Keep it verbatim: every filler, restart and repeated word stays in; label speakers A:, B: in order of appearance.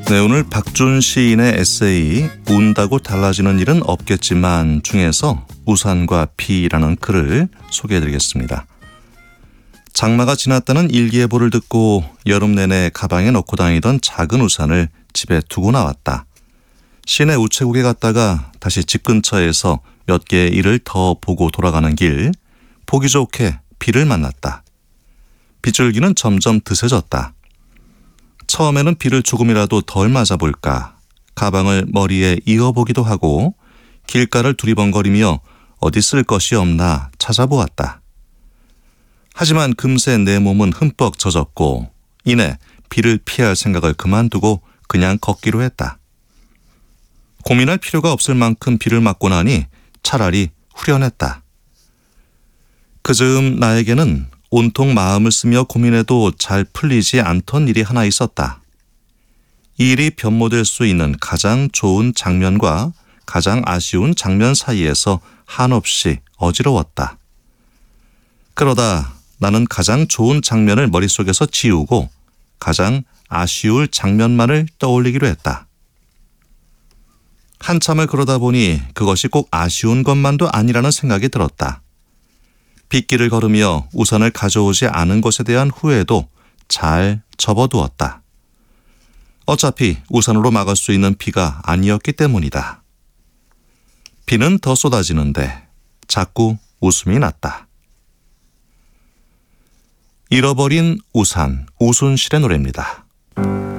A: 네, 오늘 박준 시인의 에세이 운다고 달라지는 일은 없겠지만 중에서 우산과 비라는 글을 소개해드리겠습니다. 장마가 지났다는 일기예보를 듣고 여름 내내 가방에 넣고 다니던 작은 우산을 집에 두고 나왔다. 시내 우체국에 갔다가 다시 집 근처에서 몇 개의 일을 더 보고 돌아가는 길, 보기 좋게 비를 만났다. 빗줄기는 점점 드세졌다. 처음에는 비를 조금이라도 덜 맞아볼까 가방을 머리에 이어보기도 하고 길가를 두리번거리며 어디 쓸 것이 없나 찾아보았다. 하지만 금세 내 몸은 흠뻑 젖었고 이내 비를 피할 생각을 그만두고 그냥 걷기로 했다. 고민할 필요가 없을 만큼 비를 맞고 나니 차라리 후련했다. 그즈음 나에게는 온통 마음을 쓰며 고민해도 잘 풀리지 않던 일이 하나 있었다. 이 일이 변모될 수 있는 가장 좋은 장면과 가장 아쉬운 장면 사이에서 한없이 어지러웠다. 그러다 나는 가장 좋은 장면을 머릿속에서 지우고 가장 아쉬울 장면만을 떠올리기로 했다. 한참을 그러다 보니 그것이 꼭 아쉬운 것만도 아니라는 생각이 들었다. 빗길을 걸으며 우산을 가져오지 않은 것에 대한 후회도 잘 접어두었다. 어차피 우산으로 막을 수 있는 비가 아니었기 때문이다. 비는 더 쏟아지는데 자꾸 웃음이 났다. 잃어버린 우산, 우순실의 노래입니다.